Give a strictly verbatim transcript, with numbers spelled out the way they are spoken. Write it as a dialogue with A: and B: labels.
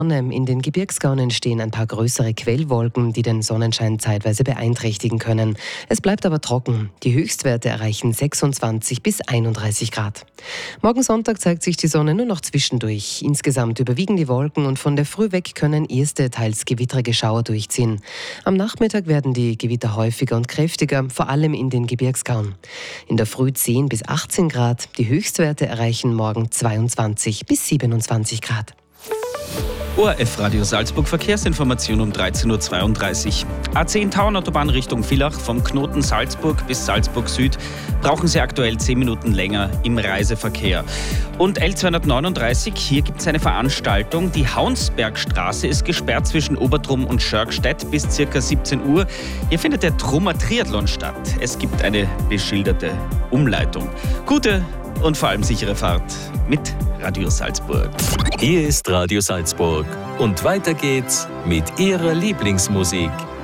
A: In den Gebirgsgaunen stehen ein paar größere Quellwolken, die den Sonnenschein zeitweise beeinträchtigen können. Es bleibt aber trocken. Die Höchstwerte erreichen sechsundzwanzig bis einunddreißig Grad. Morgen Sonntag zeigt sich die Sonne nur noch zwischendurch. Insgesamt überwiegen die Wolken und von der Früh weg können erste, teils gewittrige Schauer durchziehen. Am Nachmittag werden die Gewitter häufiger und kräftiger, vor allem in den Gebirgsgauen. In der Früh zehn bis achtzehn Grad. Die Höchstwerte erreichen morgen zweiundzwanzig bis siebenundzwanzig Grad.
B: O R F Radio Salzburg Verkehrsinformation um dreizehn Uhr zweiunddreißig. A zehn Tauernautobahn Richtung Villach vom Knoten Salzburg bis Salzburg Süd brauchen Sie aktuell zehn Minuten länger im Reiseverkehr. Und L zweihundertneununddreißig, hier gibt es eine Veranstaltung. Die Haunsbergstraße ist gesperrt zwischen Obertrum und Schörgstedt bis ca. siebzehn Uhr. Hier findet der Trummer Triathlon statt. Es gibt eine beschilderte Umleitung. Gute und vor allem sichere Fahrt mit Radio Salzburg.
C: Hier ist Radio Salzburg und weiter geht's mit Ihrer Lieblingsmusik.